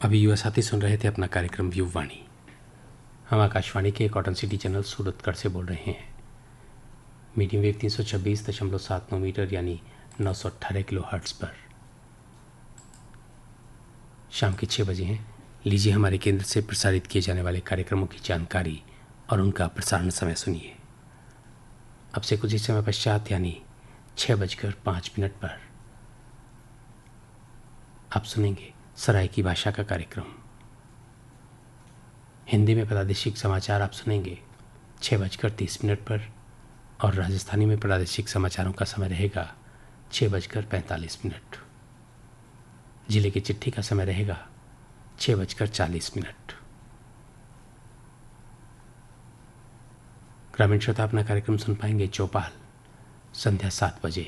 अभी युवा साथी सुन रहे थे अपना कार्यक्रम व्यू वाणी। हम आकाशवाणी के कॉटन सिटी चैनल सूरतगढ़ से बोल रहे हैं। मीडियम वेव 326.79 मीटर यानी 918 किलो हर्ट्ज पर। शाम के 6 बजे हैं। लीजिए हमारे केंद्र से प्रसारित किए जाने वाले कार्यक्रमों की जानकारी और उनका प्रसारण समय सुनिए। अब से कुछ ही समय पश्चात यानी 6:05 पर आप सुनेंगे सराय की भाषा का कार्यक्रम। हिंदी में प्रादेशिक समाचार आप सुनेंगे 6:30 पर और राजस्थानी में प्रादेशिक समाचारों का समय रहेगा 6:45। जिले की चिट्ठी का समय रहेगा 6:40। ग्रामीण श्रोता अपना कार्यक्रम सुन पाएंगे चौपाल संध्या 7 बजे।